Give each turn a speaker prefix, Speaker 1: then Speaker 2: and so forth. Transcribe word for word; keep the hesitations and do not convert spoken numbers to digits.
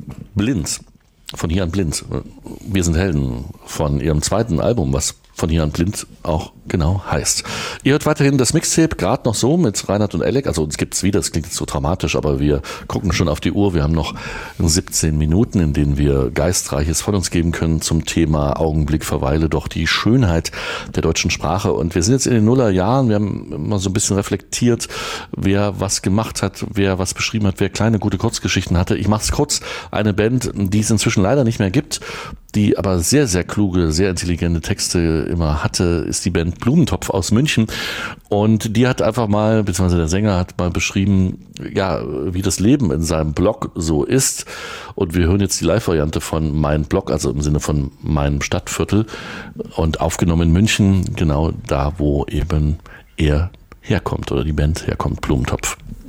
Speaker 1: Blind, von Hier an Blind. Wir sind Helden von ihrem zweiten Album, was von Hier an Blind auch genau heißt. Ihr hört weiterhin das Mixtape, gerade noch so mit Reinhard und Alec. Also uns gibt's wieder, das klingt jetzt so dramatisch, aber wir gucken schon auf die Uhr. Wir haben noch siebzehn Minuten, in denen wir Geistreiches von uns geben können zum Thema Augenblick, verweile doch die Schönheit der deutschen Sprache. Und wir sind jetzt in den Nullerjahren, wir haben immer so ein bisschen reflektiert, wer was gemacht hat, wer was beschrieben hat, wer kleine, gute Kurzgeschichten hatte. Ich mache es kurz. Eine Band, die es inzwischen leider nicht mehr gibt, die aber sehr, sehr kluge, sehr intelligente Texte immer hatte, ist die Band Blumentopf aus München. Und die hat einfach mal, beziehungsweise der Sänger hat mal beschrieben, ja, wie das Leben in seinem Blog so ist. Und wir hören jetzt die Live-Variante von Mein Blog, also im Sinne von meinem Stadtviertel. Und aufgenommen in München, genau da, wo eben er herkommt oder die Band herkommt, Blumentopf.